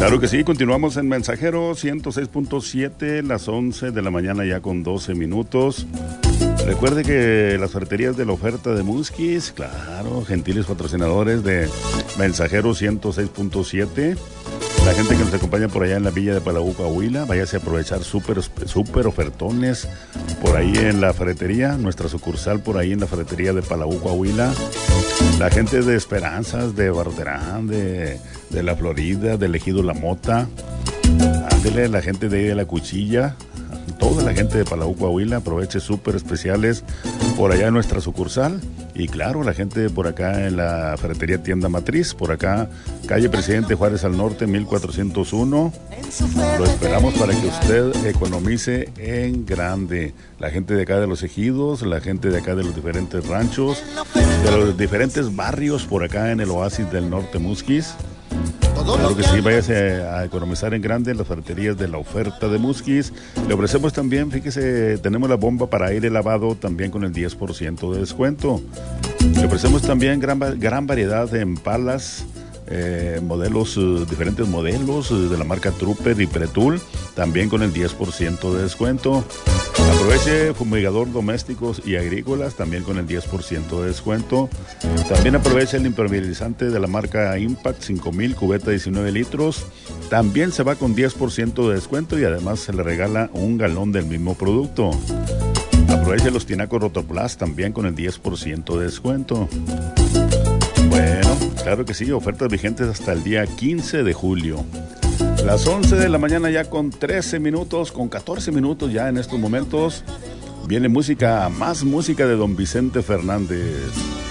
Claro que sí, continuamos en Mensajero 106.7, las 11 de la mañana ya con 12 minutos. Recuerde que las ferreterías de la oferta de Musquis, claro, gentiles patrocinadores de Mensajero 106.7. La gente que nos acompaña por allá en la villa de Palau, Coahuila, váyase a aprovechar súper ofertones por ahí en la ferretería, nuestra sucursal por ahí en la ferretería de Palau, Coahuila. La gente de Esperanzas, de Barterán, de la Florida, de Ejido La Mota, ándele, la gente de La Cuchilla, toda la gente de Palau, Coahuila, aproveche súper especiales por allá en nuestra sucursal. Y claro, la gente por acá en la ferretería Tienda Matriz, por acá, calle Presidente Juárez al Norte, 1401. Lo esperamos para que usted economice en grande. La gente de acá de los ejidos, la gente de acá de los diferentes ranchos, de los diferentes barrios por acá en el oasis del norte Musquis. Claro que sí, váyase a economizar en grande en las ferreterías de la oferta de Musquis. Le ofrecemos también, fíjese, tenemos la bomba para aire lavado también con el 10% de descuento. Le ofrecemos también gran variedad de empalas, diferentes modelos de la marca Trooper y Pretul, también con el 10% de descuento. Aproveche fumigador domésticos y agrícolas, también con el 10% de descuento. También aproveche el impermeabilizante de la marca Impact 5000, cubeta 19 litros. También se va con 10% de descuento y además se le regala un galón del mismo producto. Aproveche los tinacos Rotoplas también con el 10% de descuento. Bueno, claro que sí, ofertas vigentes hasta el día 15 de julio. Las 11 de la mañana ya con 13 minutos, con 14 minutos ya en estos momentos. Viene música, más música de don Vicente Fernández.